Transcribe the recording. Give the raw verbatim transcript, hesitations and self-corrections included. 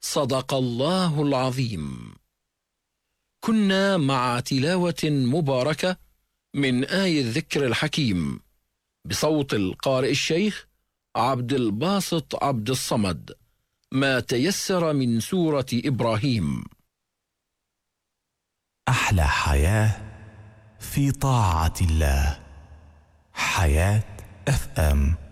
صدق الله العظيم. كنا مع تلاوة مباركة من آي الذكر الحكيم بصوت القارئ الشيخ عبد الباسط عبد الصمد، ما تيسر من سورة إبراهيم. أحلى حياة في طاعة الله. حياة اف ام.